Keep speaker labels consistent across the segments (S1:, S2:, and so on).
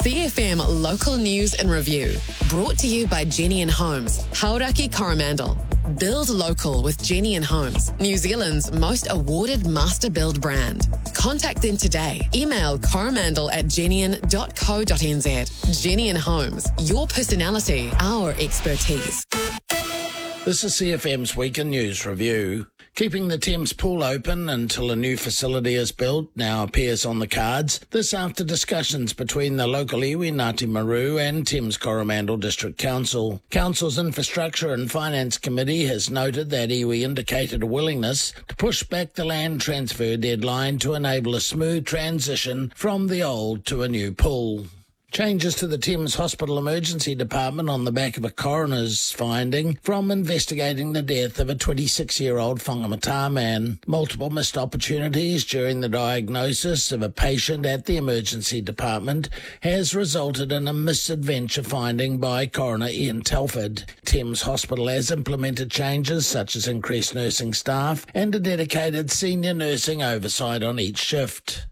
S1: CFM Local News and Review. Brought to you by Jenny & Homes, Hauraki Coromandel. Build local with Jenny & Homes, New Zealand's most awarded master build brand. Contact them today. Email coromandel@jennian.co.nz. Jenny & Homes, your personality, our expertise.
S2: This is CFM's Weekend News Review. Keeping the Thames pool open until a new facility is built now appears on the cards. This after discussions between the local iwi Ngāti Maru and Thames Coromandel District Council. Council's Infrastructure and Finance Committee has noted that iwi indicated a willingness to push back the land transfer deadline to enable a smooth transition from the old to a new pool. Changes to the Thames Hospital Emergency Department on the back of a coroner's finding from investigating the death of a 26-year-old whangamata man. Multiple missed opportunities during the diagnosis of a patient at the emergency department has resulted in a misadventure finding by coroner Ian Telford. Thames Hospital has implemented changes such as increased nursing staff and a dedicated senior nursing oversight on each shift.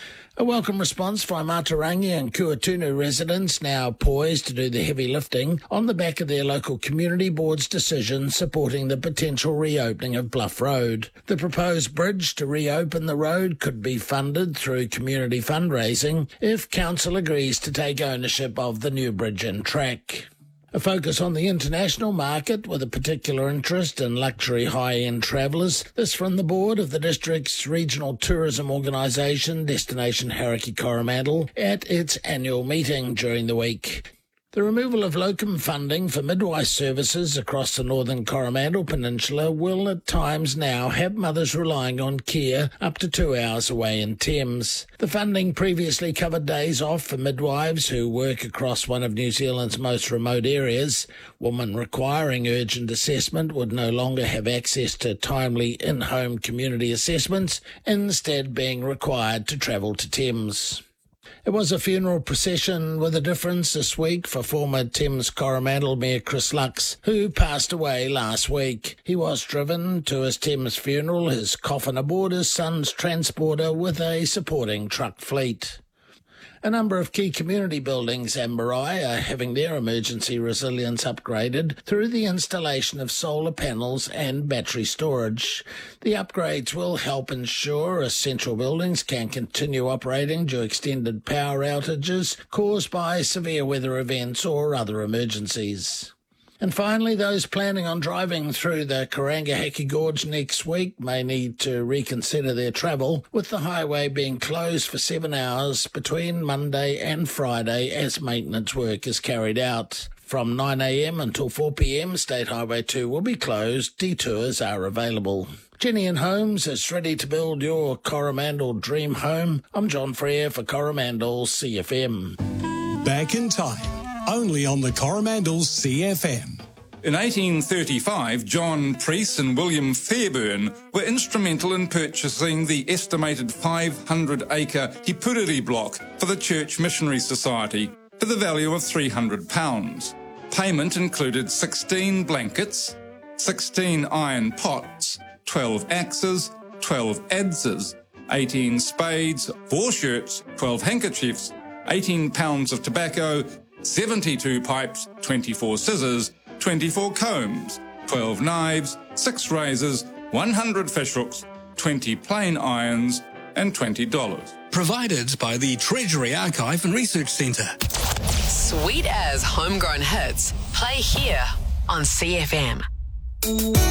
S2: A welcome response from Matarangi and Kuatunu residents now poised to do the heavy lifting on the back of their local community board's decision supporting the potential reopening of Bluff Road. The proposed bridge to reopen the road could be funded through community fundraising if council agrees to take ownership of the new bridge and track. A focus on the international market with a particular interest in luxury high-end travellers. This from the board of the district's regional tourism organisation, Destination Hauraki Coromandel, at its annual meeting during the week. The removal of locum funding for midwife services across the northern Coromandel Peninsula will at times now have mothers relying on care up to 2 hours away in Thames. The funding previously covered days off for midwives who work across one of New Zealand's most remote areas. Women requiring urgent assessment would no longer have access to timely in-home community assessments, instead being required to travel to Thames. It was a funeral procession with a difference this week for former Thames Coromandel Mayor Chris Lux, who passed away last week. He was driven to his Thames funeral, his coffin aboard his son's transporter with a supporting truck fleet. A number of key community buildings and marae are having their emergency resilience upgraded through the installation of solar panels and battery storage. The upgrades will help ensure essential buildings can continue operating during extended power outages caused by severe weather events or other emergencies. And finally, those planning on driving through the Karangahaki Gorge next week may need to reconsider their travel, with the highway being closed for 7 hours between Monday and Friday as maintenance work is carried out. From 9 a.m. until 4 p.m, State Highway 2 will be closed. Detours are available. Jenny & Homes is ready to build your Coromandel dream home. I'm John Frere for Coromandel CFM.
S3: Back in time. Only on the Coromandel CFM.
S4: In 1835, John Preece and William Fairburn were instrumental in purchasing the estimated 500-acre Te Puriri block for the Church Missionary Society for the value of £300. Payment included 16 blankets, 16 iron pots, 12 axes, 12 adzes, 18 spades, 4 shirts, 12 handkerchiefs, 18 pounds of tobacco, 72 pipes, 24 scissors, 24 combs, 12 knives, 6 razors, 100 fishhooks, 20 plain irons, and $20.
S3: Provided by the Treasury Archive and Research Centre.
S1: Sweet as homegrown hits. Play here on CFM.